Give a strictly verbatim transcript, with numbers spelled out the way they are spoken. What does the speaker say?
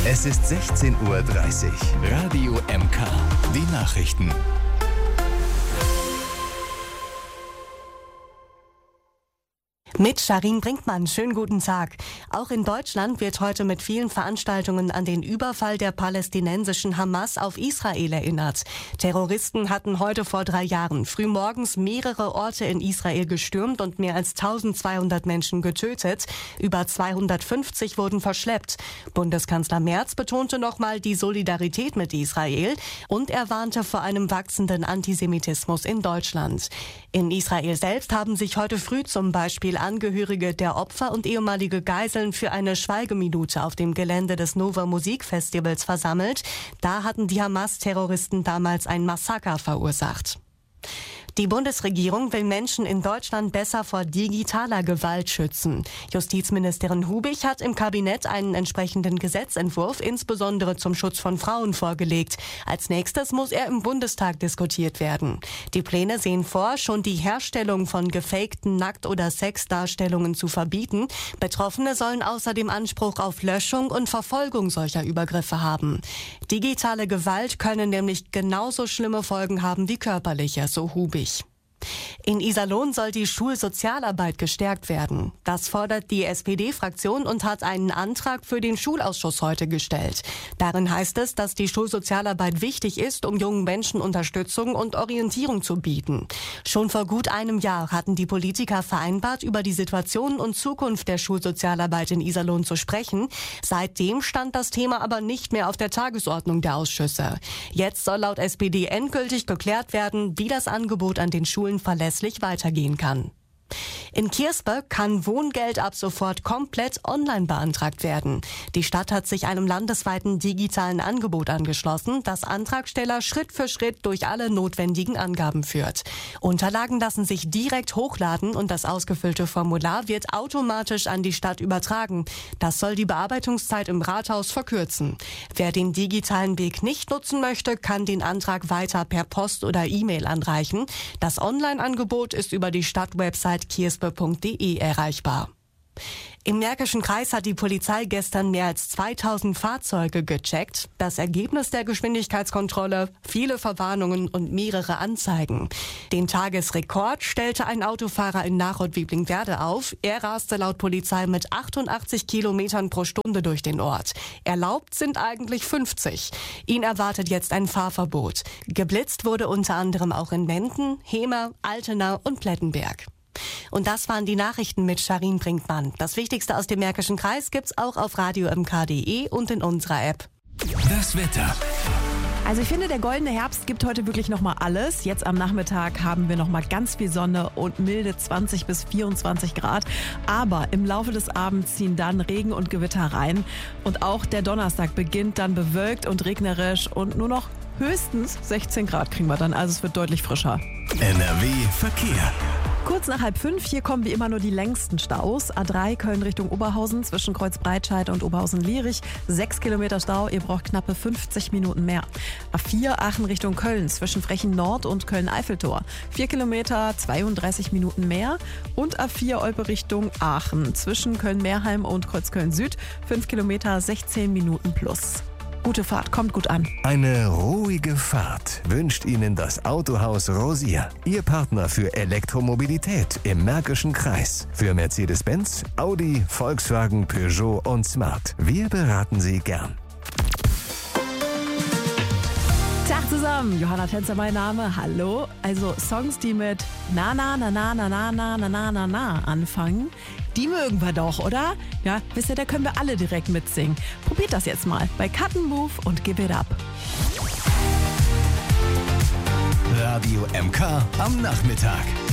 Es ist sechzehn Uhr dreißig. Radio M K. Die Nachrichten. Mit Sharin Brinkmann, schönen guten Tag. Auch in Deutschland wird heute mit vielen Veranstaltungen an den Überfall der palästinensischen Hamas auf Israel erinnert. Terroristen hatten heute vor drei Jahren frühmorgens mehrere Orte in Israel gestürmt und mehr als eintausendzweihundert Menschen getötet. Über zweihundertfünfzig wurden verschleppt. Bundeskanzler Merz betonte nochmal die Solidarität mit Israel und er warnte vor einem wachsenden Antisemitismus in Deutschland. In Israel selbst haben sich heute früh zum Beispiel Angehörige der Opfer und ehemalige Geiseln für eine Schweigeminute auf dem Gelände des Nova Musikfestivals versammelt. Da hatten die Hamas-Terroristen damals ein Massaker verursacht. Die Bundesregierung will Menschen in Deutschland besser vor digitaler Gewalt schützen. Justizministerin Hubich hat im Kabinett einen entsprechenden Gesetzentwurf insbesondere zum Schutz von Frauen vorgelegt. Als nächstes muss er im Bundestag diskutiert werden. Die Pläne sehen vor, schon die Herstellung von gefakten Nackt- oder Sexdarstellungen zu verbieten. Betroffene sollen außerdem Anspruch auf Löschung und Verfolgung solcher Übergriffe haben. Digitale Gewalt könne nämlich genauso schlimme Folgen haben wie körperliche, so Hubich. In Iserlohn soll die Schulsozialarbeit gestärkt werden. Das fordert die S P D-Fraktion und hat einen Antrag für den Schulausschuss heute gestellt. Darin heißt es, dass die Schulsozialarbeit wichtig ist, um jungen Menschen Unterstützung und Orientierung zu bieten. Schon vor gut einem Jahr hatten die Politiker vereinbart, über die Situation und Zukunft der Schulsozialarbeit in Iserlohn zu sprechen. Seitdem stand das Thema aber nicht mehr auf der Tagesordnung der Ausschüsse. Jetzt soll laut S P D endgültig geklärt werden, wie das Angebot an den Schulen verlässlich weitergehen kann. In Kierspe kann Wohngeld ab sofort komplett online beantragt werden. Die Stadt hat sich einem landesweiten digitalen Angebot angeschlossen, das Antragsteller Schritt für Schritt durch alle notwendigen Angaben führt. Unterlagen lassen sich direkt hochladen und das ausgefüllte Formular wird automatisch an die Stadt übertragen. Das soll die Bearbeitungszeit im Rathaus verkürzen. Wer den digitalen Weg nicht nutzen möchte, kann den Antrag weiter per Post oder E-Mail anreichen. Das Online-Angebot ist über die Stadtwebsite kierspe punkt de erreichbar. Im Märkischen Kreis hat die Polizei gestern mehr als zweitausend Fahrzeuge gecheckt. Das Ergebnis der Geschwindigkeitskontrolle: viele Verwarnungen und mehrere Anzeigen. Den Tagesrekord stellte ein Autofahrer in Nachod-Wieblingwerde auf. Er raste laut Polizei mit achtundachtzig Kilometern pro Stunde durch den Ort. Erlaubt sind eigentlich fünfzig. Ihn erwartet jetzt ein Fahrverbot. Geblitzt wurde unter anderem auch in Menden, Hemer, Altena und Plettenberg. Und das waren die Nachrichten mit Sharin Brinkmann. Das Wichtigste aus dem Märkischen Kreis gibt's auch auf radio m k punkt de und in unserer App. Das Wetter. Also ich finde, der goldene Herbst gibt heute wirklich nochmal alles. Jetzt am Nachmittag haben wir nochmal ganz viel Sonne und milde zwanzig bis vierundzwanzig Grad. Aber im Laufe des Abends ziehen dann Regen und Gewitter rein. Und auch der Donnerstag beginnt dann bewölkt und regnerisch und nur noch höchstens sechzehn Grad kriegen wir dann. Also es wird deutlich frischer. N R W Verkehr. Kurz nach halb fünf, hier kommen wie immer nur die längsten Staus. A drei Köln Richtung Oberhausen zwischen Kreuzbreitscheid und Oberhausen-Lierich. Sechs Kilometer Stau, ihr braucht knappe fünfzig Minuten mehr. A vier Aachen Richtung Köln zwischen Frechen Nord und Köln-Eiffeltor. Vier Kilometer, zweiunddreißig Minuten mehr. Und A vier Olpe Richtung Aachen zwischen Köln-Meerheim und Kreuzköln Süd. Fünf Kilometer, sechzehn Minuten plus. Gute Fahrt, kommt gut an. Eine ruhige Fahrt wünscht Ihnen das Autohaus Rosier. Ihr Partner für Elektromobilität im Märkischen Kreis. Für Mercedes-Benz, Audi, Volkswagen, Peugeot und Smart. Wir beraten Sie gern. Tag zusammen, Johanna Tänzer mein Name, hallo. Also Songs, die mit na na na na na na na na na na na anfangen, die mögen wir doch, oder? Ja, wisst ihr, da können wir alle direkt mitsingen. Probiert das jetzt mal bei Cut and Move und Give It Up. Radio M K am Nachmittag.